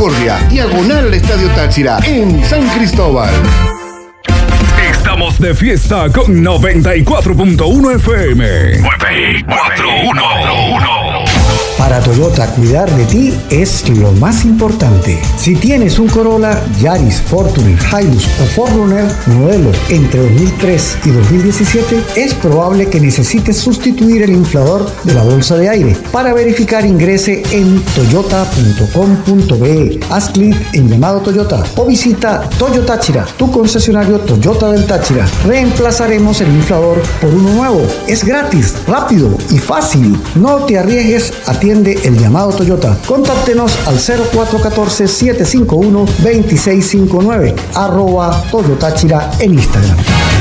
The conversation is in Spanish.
Concordia, diagonal al Estadio Táchira, en San Cristóbal. Estamos de fiesta con 94.1 FM. 94.1. Para Toyota, cuidar de ti es lo más importante. Si tienes un Corolla, Yaris, Fortuner, Hilux o 4Runner modelo entre 2003 y 2017, es probable que necesites sustituir el inflador de la bolsa de aire. Para verificar, ingrese en toyota.com.be, haz clic en llamado Toyota o visita Toyo Táchira, tu concesionario Toyota del Táchira. Reemplazaremos el inflador por uno nuevo. Es gratis, rápido y fácil. No te arriesgues, atiende el llamado Toyota. Contáctenos al 0414-751-2659, @Toyo Táchira en Instagram.